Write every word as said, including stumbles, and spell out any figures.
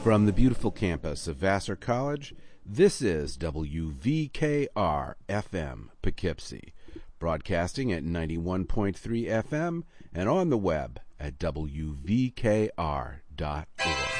From the beautiful campus of Vassar College, this is W V K R F M Poughkeepsie, broadcasting at ninety-one point three F M and on the web at W V K R dot org.